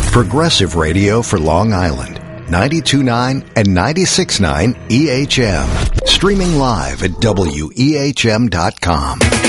Progressive radio for Long Island. 92.9 and 96.9 EHM. Streaming live at WEHM.com.